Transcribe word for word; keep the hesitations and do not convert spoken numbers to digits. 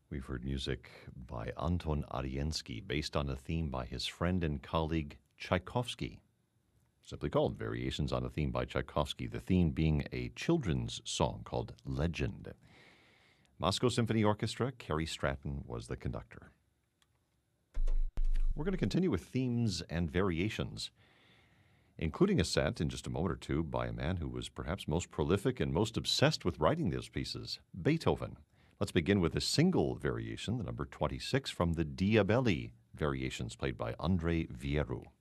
We've heard music by Anton Ariensky based on a theme by his friend and colleague Tchaikovsky, simply called Variations on a Theme by Tchaikovsky, the theme being a children's song called Legend. Moscow Symphony Orchestra, Kerry Stratton was the conductor. We're going to continue with themes and variations, including a set in just a moment or two by a man who was perhaps most prolific and most obsessed with writing those pieces, Beethoven. Let's begin with a single variation, the number twenty-six from the Diabelli Variations, played by Andrei Vieru.